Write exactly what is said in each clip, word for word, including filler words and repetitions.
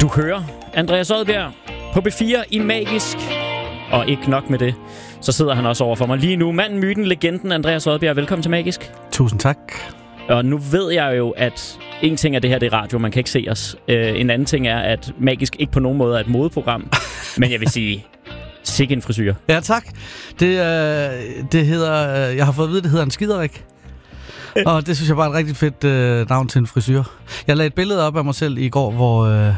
Du hører Andreas Odbjerg på B fire i Magisk. Og ikke nok med det, så sidder han også over for mig lige nu. Manden, myten, legenden Andreas Odbjerg. Velkommen til Magisk. Tusind tak. Og nu ved jeg jo, at en ting er det her, det er radio, man kan ikke se os. Øh, en anden ting er, at Magisk ikke på nogen måde er et modeprogram. Men jeg vil sige, sikke en frisyr. Ja, tak. Det, øh, det hedder, øh, jeg har fået at vide, det hedder en skiderik. Og det synes jeg bare er et rigtig fedt øh, navn til en frisyr. Jeg lagde et billede op af mig selv i går, hvor... Øh,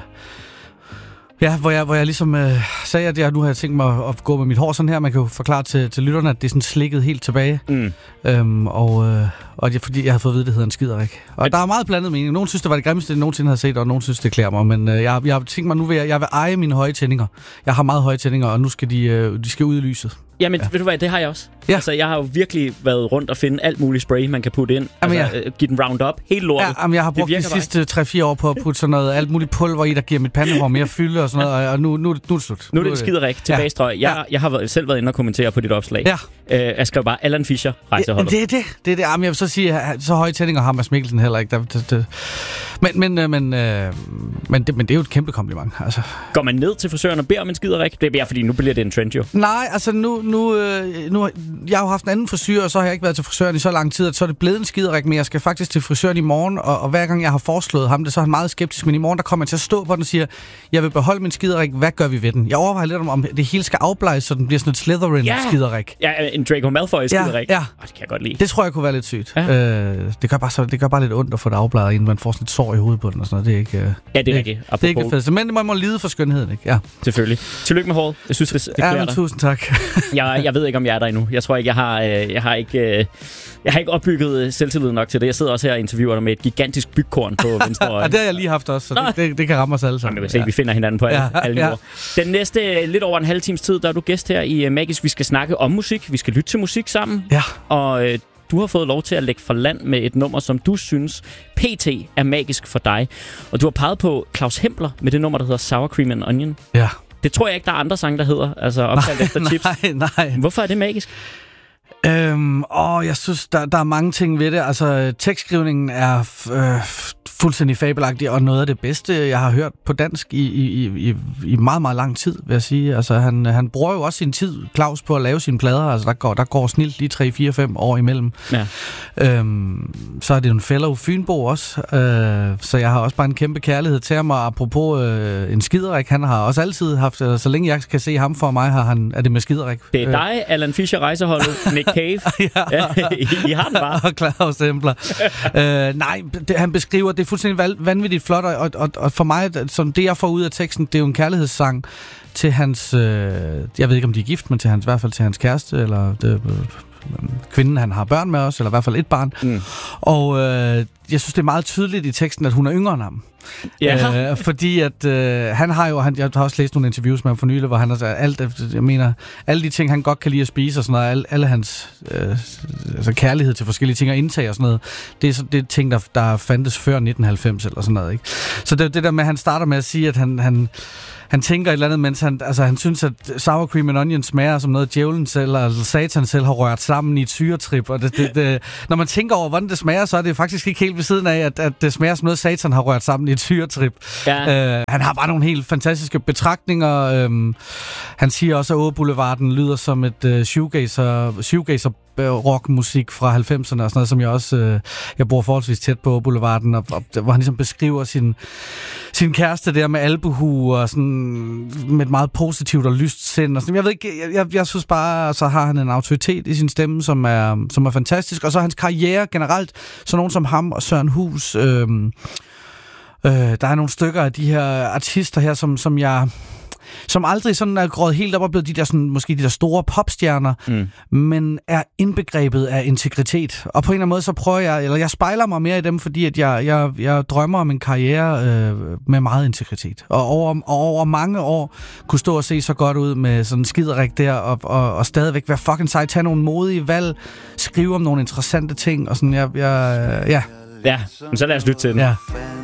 Ja, hvor jeg, hvor jeg ligesom øh, sagde, at jeg nu har tænkt mig at, at gå med mit hår sådan her. Man kan jo forklare til, til lytterne, at det er sådan slikket helt tilbage. Mm. Øhm, og øh, og det, fordi jeg havde fået at vide, at det hedder en skiderik. Og men... der er meget blandet mening. Nogen synes, det var det grimmeste, jeg nogensinde har set, og nogen synes, det klæder mig. Men øh, jeg, jeg har tænkt mig, nu vil jeg, jeg vil eje mine høje tændinger. Jeg har meget høje tændinger, og nu skal de, øh, de skal ud i lyset. Jamen, ja. Ved du hvad, det har jeg også. Ja. Altså, jeg har jo virkelig været rundt og finde alt muligt spray, man kan putte ind. Jamen, altså, ja. give den Roundup. Helt lortet. Ja, jamen, jeg har brugt de sidste tre fire år på at putte sådan noget, alt muligt pulver i, der giver mit pandehår mere fylde og sådan noget. Og nu, nu, nu er det slut. Nu er det en skiderik tilbagestrøg. Ja. Jeg, jeg har selv været inde og kommentere på dit opslag. Ja. Øh, jeg skrev bare Allan Fischer, rejseholdet. Ja, det er det. det, er det. Jamen, jeg vil så sige, at så høje tændinger har Mads Mikkelsen heller ikke. Det, det, det. Men, men, øh, men, øh, men, det, men det er jo et kæmpe kompliment. Altså. Går man ned til frisøren og beder om en skiderik? Det er bare fordi, nu bliver det en trend jo. Nej, altså nu... nu, øh, nu jeg har jo haft en anden frisyr, og så har jeg ikke været til frisøren i så lang tid, at så er det blevet en skiderik, men jeg skal faktisk til frisøren i morgen, og, og hver gang jeg har foreslået ham det, så er han meget skeptisk, men i morgen der kommer jeg til at stå på den og siger, jeg vil beholde min skiderik, hvad gør vi ved den? Jeg overvejer lidt om, om det hele skal afbleges, så den bliver sådan et Slytherin-skiderik. Ja, en Draco Malfoy-skiderik. Ja, ja. Oh, det kan jeg godt lide. Det tror jeg kunne være lidt sygt. Ja. Øh, det, gør bare så, det gør bare lidt ondt at få det afbleget, inden man får sådan et sår i hovedet på den og sådan noget. Det er ikke, øh, ja, det er rigtigt. Det er ikke det fedeste, men man må lide for skønheden, ikke? Ja. Selvfølgelig. Tillykke med håret. Jeg synes, det klæder dig. Ja, tusind tak. jeg, jeg ved ikke, om jeg er der endnu. Jeg tror ikke, jeg har, øh, jeg har ikke, øh, jeg har ikke opbygget selvtillid nok til det. Jeg sidder også her og interviewer dig med et gigantisk bygkorn på venstre øje. Ja, det har jeg lige haft også, så det, det, det kan ramme os alle sammen. Jamen, vi, se, ja. vi finder hinanden på alle, ja, alle niveauer. Ja. Den næste lidt over en halv times tid, der er du gæst her i Magisk. Vi skal snakke om musik. Vi skal lytte til musik sammen. Ja. Og øh, du har fået lov til at lægge for land med et nummer, som du synes P T er magisk for dig. Og du har peget på Claus Hempler med det nummer, der hedder Sour Cream and Onion. Ja. Det tror jeg ikke, der er andre sange, der hedder. Altså opkaldt efter nej, chips. Nej, nej. Hvorfor er det magisk? Øhm, åh, jeg synes, der, der er mange ting ved det. Altså, tekstskrivningen er f- øh, fuldstændig fabelagtig, og noget af det bedste, jeg har hørt på dansk i, i, i, i meget, meget lang tid, vil jeg sige. Altså, han, han bruger jo også sin tid, Claus, på at lave sine plader. Altså, der går, der går snilt lige tre, fire, fem år imellem. Ja. Øhm, så er det jo en fellow Fynbo også. Øh, så jeg har også bare en kæmpe kærlighed til ham, og apropos øh, en skiderik, han har også altid haft, eller så længe jeg kan se ham for mig, har han, er det med skiderik. Det er dig, Allan Fischer, rejseholdet, Nick Cave. ja. Ja, I, I har den bare. Og Claus Hempler. øh, nej, det, han beskriver, det er fuldstændig vanvittigt flot, og, og, og for mig, som det jeg får ud af teksten, det er jo en kærlighedssang til hans, øh, jeg ved ikke om de er gift, men til hans, i hvert fald til hans kæreste, eller det, øh, kvinden, han har børn med os, eller i hvert fald et barn. Mm. Og øh, jeg synes, det er meget tydeligt i teksten, at hun er yngre end ham. Ja. Øh, fordi at øh, han har jo, han, jeg har også læst nogle interviews med ham for nylig, hvor han har sagt, alt, jeg mener, alle de ting, han godt kan lide at spise og sådan noget, alle, alle hans øh, altså kærlighed til forskellige ting og indtag og sådan noget, det er, så, det er ting, der, der fandtes før nitten halvfems eller sådan noget, ikke? Så det, det der med, at han starter med at sige, at han, han Han tænker et eller andet, mens han, altså, han synes, at sour cream and onion smager som noget, djævlen selv eller satan selv har rørt sammen i et syretrip. Og det, det, det, når man tænker over, hvordan det smager, så er det faktisk ikke helt ved siden af, at, at det smager som noget, satan har rørt sammen i et syretrip. Ja. Øh, han har bare nogle helt fantastiske betragtninger. Øhm, han siger også, at Åge Boulevarden lyder som et uh, shoegazer, shoegazer rockmusik fra halvfemserne og sådan noget, som jeg også øh, jeg bor forholdsvis tæt på Boulevarden, og, og, hvor han ligesom beskriver sin, sin kæreste der med albuehue og sådan med et meget positivt og lyst sind og sådan. Jeg ved ikke, jeg, jeg, jeg synes bare, så har han en autoritet i sin stemme, som er, som er fantastisk, og så hans karriere generelt, så nogen som ham og Søren Hus, øh, øh, der er nogle stykker af de her artister her, som, som jeg som aldrig sådan er gået helt op og blevet de der sådan, måske de der store popstjerner, mm. men er indbegrebet af integritet. Og på en eller anden måde, så prøver jeg, eller jeg spejler mig mere i dem, fordi at jeg, jeg, jeg drømmer om en karriere øh, med meget integritet. Og over, og over mange år kunne stå og se så godt ud med sådan en skiderik der, og, og, og stadigvæk være fucking sej, tage nogle modige valg, skrive om nogle interessante ting, og sådan, jeg, jeg ja. Ja, men så lad os lytte til den. Ja.